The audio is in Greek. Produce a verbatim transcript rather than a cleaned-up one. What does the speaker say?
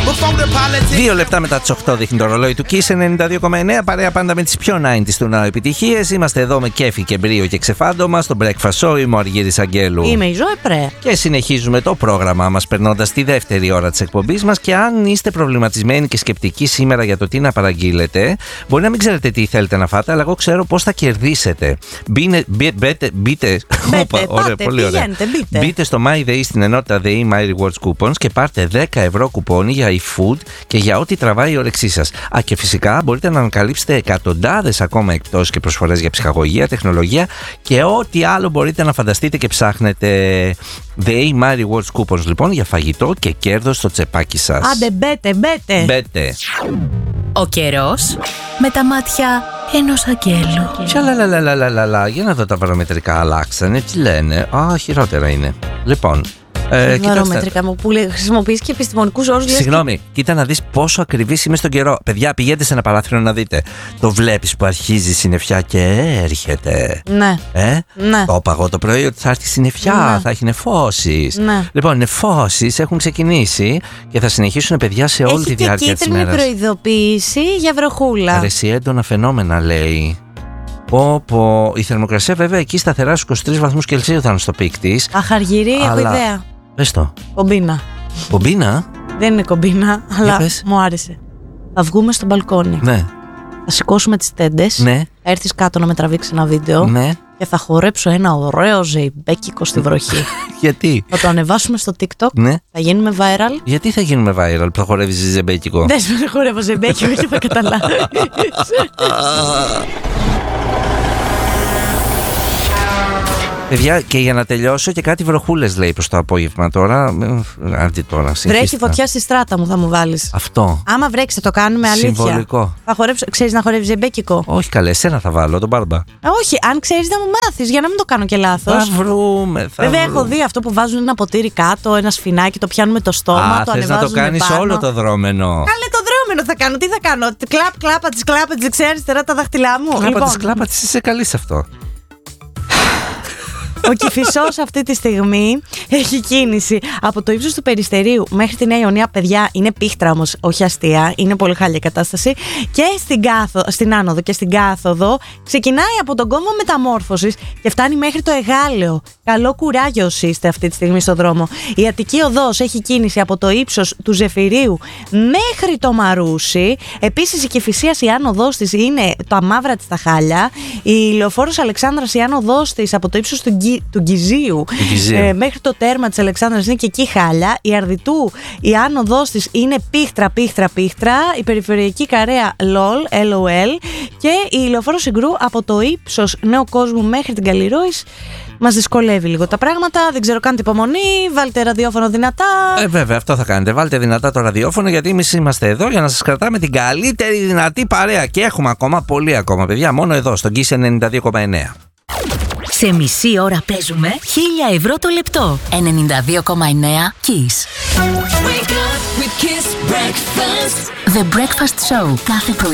Δύο λεπτά μετά τις οκτώ δείχνει το ρολόι του Kiss ενενήντα δύο κόμμα εννέα. Παρέα πάντα με τις πιο ενενήντα του ναού επιτυχίες. Είμαστε εδώ με κέφι και μπρίο και ξεφάντωμα στο Breakfast Show. Είμαι ο Αργύρης Αγγέλου. Είμαι η Ζωέ Πρέ. Και συνεχίζουμε το πρόγραμμά μας περνώντας τη δεύτερη ώρα της εκπομπής μας. Και αν είστε προβληματισμένοι και σκεπτικοί σήμερα για το τι να παραγγείλετε, μπορεί να μην ξέρετε τι θέλετε να φάτε, αλλά εγώ ξέρω πώς θα κερδίσετε. Μπείτε, μπείτε, μπείτε. Ωραία, πολύ ωραία. Μπείτε. Μπείτε στο MyDay στην ενότητα ΔΕΗ My Rewards Coupons και πάρτε δέκα ευρώ κουπόνι για e-food και για ό,τι τραβάει η όρεξή σας. Α, και φυσικά μπορείτε να ανακαλύψετε εκατοντάδες ακόμα εκπτώσεις και προσφορές για ψυχαγωγία, τεχνολογία και ό,τι άλλο μπορείτε να φανταστείτε και ψάχνετε. ΔΕΗ My Rewards Coupons λοιπόν για φαγητό και κέρδος στο τσεπάκι σας. Άντε μπέτε, μπέτε. Μπέτε. Ο καιρός με τα μάτια ενός αγγέλου. Τσαλαλαλαλαλαλα. Για να δω τα βαρομετρικά αλλάξανε. Τι λένε. Α, χειρότερα είναι. Λοιπόν. Ε, βαρόμετρικα μου που χρησιμοποιείς και επιστημονικούς όρους. Συγγνώμη, και... κοίτα να δεις πόσο ακριβής είμαι στον καιρό. Παιδιά, πηγαίνετε σε ένα παράθυρο να δείτε. Το βλέπεις που αρχίζει η συννεφιά και έρχεται. Ναι. Ε? Ναι. Το είπα εγώ το πρωί ότι θα έρθει η συννεφιά, ναι. Θα έχει νεφώσεις. Ναι. Λοιπόν, οι νεφώσεις έχουν ξεκινήσει και θα συνεχίσουν, παιδιά, σε όλη έχει τη διάρκεια της ημέρας. Έχει και κίτρινη προειδοποίηση για βροχούλα. Αρέσει έντονα φαινόμενα, λέει. Πω, πω. Η θερμοκρασία βέβαια εκεί σταθερά στους είκοσι τρεις βαθμούς Κελσίου θα είναι στο πικ της. Αχαργυρή, αλλά... έχω ιδέα. Πες το. Κομπίνα. Κομπίνα? Δεν είναι κομπίνα, αλλά μου άρεσε. Θα βγούμε στο μπαλκόνι. Ναι. Θα σηκώσουμε τις τέντες. Ναι. Θα έρθεις κάτω να με τραβήξει ένα βίντεο. Ναι. Και θα χορέψω ένα ωραίο ζεϊμπέκικο στη βροχή. Γιατί? Θα το ανεβάσουμε στο TikTok. Ναι. Θα γίνουμε viral. Γιατί θα γίνουμε viral που θα χορεύεις ζεϊμπέκικο? Δεν σου χορεύω ζεϊμπέκικο και θα καταλάβεις. Παιδιά, και για να τελειώσω και κάτι βροχούλες λέει προς το απόγευμα τώρα. Αντί τώρα. Βρέχει φωτιά στη στράτα μου, θα μου βάλεις. Αυτό. Άμα βρέξει, θα το κάνουμε αλήθεια. Συμβολικό. Θα χορέψω. Ξέρεις να χορεύεις ζεμπέκικο? Όχι, καλέ, εσένα θα βάλω, τον μπάρμπα. Όχι, αν ξέρεις να μου μάθεις, για να μην το κάνω και λάθος. Θα βρούμε. Θα Βέβαια, βρούμε. έχω δει αυτό που βάζουν ένα ποτήρι κάτω, ένα σφινάκι, το πιάνουμε το στόμα. Α, το θες να το κάνεις πάνω. όλο το δρόμενο. Καλέ, το δρόμενο θα κάνω. Τι θα κάνω? Κλαπ, κλάπα τη, κλάπα τη, δεξιά, αριστερά τα δάχτυλά μου. Κλάπα Λοιπόν. τη, κλάπα τη, είσαι καλή σε αυτό. Ο Κηφισός αυτή τη στιγμή έχει κίνηση από το ύψος του Περιστερίου μέχρι τη Νέα Ιωνία. Παιδιά, είναι πίχτρα όμως, όχι αστεία. Είναι πολύ χάλια κατάσταση. Και στην, κάθο, στην άνοδο και στην κάθοδο ξεκινάει από τον κόμβο Μεταμόρφωσης και φτάνει μέχρι το Εγάλεο. Καλό κουράγιο όσοι είστε αυτή τη στιγμή στο δρόμο. Η Αττική Οδός έχει κίνηση από το ύψος του Ζεφυρίου μέχρι το Μαρούσι. Επίσης η Κηφισίας η άνοδός της είναι τα μαύρα της τα χάλια. Η Λεωφόρος Αλεξάνδρας η άνοδός της από το ύψος του Γκί του Γκυζίου ε, μέχρι το τέρμα της Αλεξάνδρας είναι και εκεί χάλια. Η Αρδιτού η άνοδός της είναι πίχτρα πίχτρα πίχτρα. Η περιφερειακή καρέα LOL, LOL και η Λεωφόρο Συγκρού από το ύψος Νέου Κόσμου μέχρι την Καλλιρόης μας δυσκολεύει λίγο τα πράγματα. Δεν ξέρω, κάντε υπομονή. Βάλτε ραδιόφωνο δυνατά. Ε, βέβαια, αυτό θα κάνετε. Βάλτε δυνατά το ραδιόφωνο, γιατί εμείς είμαστε εδώ για να σας κρατάμε την καλύτερη δυνατή παρέα. Και έχουμε ακόμα, πολύ ακόμα, παιδιά, μόνο εδώ, στον Kiss ενενήντα δύο κόμμα εννέα. Σε μισή ώρα παίζουμε χίλια ευρώ το λεπτό. ενενήντα δύο κόμμα εννέα Kiss. The Breakfast Show κάθε πρωί